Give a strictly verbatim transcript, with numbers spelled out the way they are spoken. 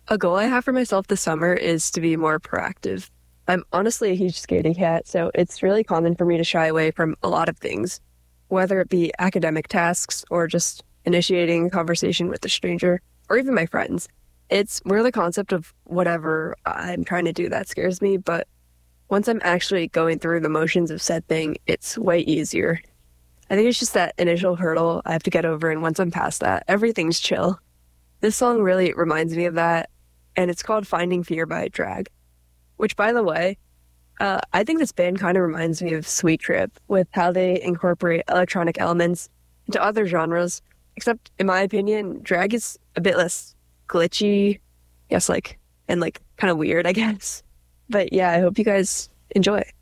A goal I have for myself this summer is to be more proactive. I'm honestly a huge scaredy cat, so it's really common for me to shy away from a lot of things, whether it be academic tasks or just initiating a conversation with a stranger or even my friends. It's more the concept of whatever I'm trying to do that scares me, but once I'm actually going through the motions of said thing, it's way easier. I think it's just that initial hurdle I have to get over, and once I'm past that, everything's chill. This song really reminds me of that, and it's called Finding Fear by Drag, which, by the way, uh, I think this band kind of reminds me of Sweet Trip with how they incorporate electronic elements into other genres, except, in my opinion, drag is a bit less glitchy, yes, like, and like kind of weird, I guess. But yeah, I hope you guys enjoy.